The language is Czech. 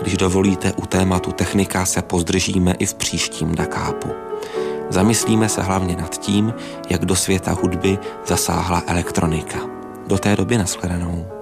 Když dovolíte, u tématu technika se pozdržíme i v příštím Dakápu. Zamyslíme se hlavně nad tím, jak do světa hudby zasáhla elektronika. Do té doby nashledanou.